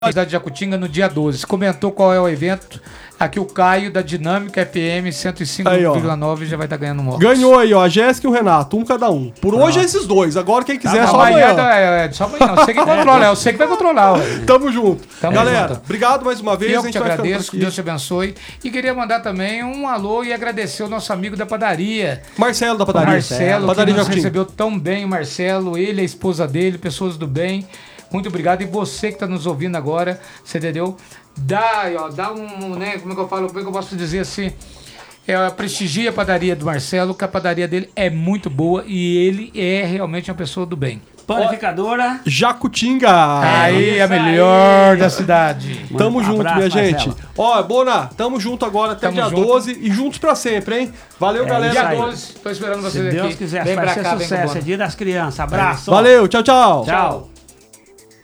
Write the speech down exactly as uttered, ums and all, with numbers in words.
cidade de Jacutinga no dia doze. Comentou qual é o evento. Aqui o Caio da Dinâmica F M cento e cinco vírgula nove já vai estar tá ganhando motos. Ganhou aí, ó, a Jéssica e o Renato, um cada um. Por hoje é esses dois, agora quem quiser tá, só amanhã. É, é, só amanhã, eu sei que controla, eu sei que vai controlar. Ué. Tamo junto. Tamo Galera, junto. obrigado mais uma vez. Eu a gente te vai agradeço, que Deus te abençoe. E queria mandar também um alô e agradecer o nosso amigo da padaria. Marcelo da padaria. Marcelo, padaria que nos Jacutinga. recebeu tão bem, o Marcelo, ele, a esposa dele, pessoas do bem. Muito obrigado. E você que está nos ouvindo agora, você entendeu? Dá, ó, dá um, né, como é que eu falo, como é que eu posso dizer assim? É, prestigia a padaria do Marcelo, que a padaria dele é muito boa e ele é realmente uma pessoa do bem. Panificadora Jacutinga. Aí, é a melhor da cidade. Tamo Um junto, abraço, minha gente. Marcelo. Ó, Bona, tamo junto agora até Tamo dia junto. doze e juntos pra sempre, hein? Valeu, É, galera. Dia aí. doze, tô esperando Se vocês aqui. Deus quiser, Vem vai pra ser cá, vem sucesso. pro É dia das crianças. Abraço. Valeu, tchau, tchau. Tchau.